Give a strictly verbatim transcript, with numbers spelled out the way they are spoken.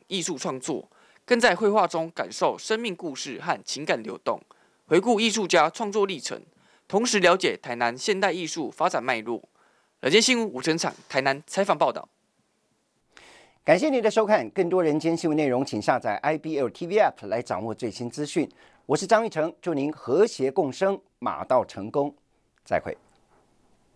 艺术创作，更在绘画中感受生命故事和情感流动，回顾艺术家创作历程，同时了解台南现代艺术发展脉络。人间新闻五成场台南采访报道。 感谢您的收看，更多人间新闻内容，请下载 I B L T V App 来掌握最新资讯。我是张玉成，祝您和谐共生，马到成功，再会。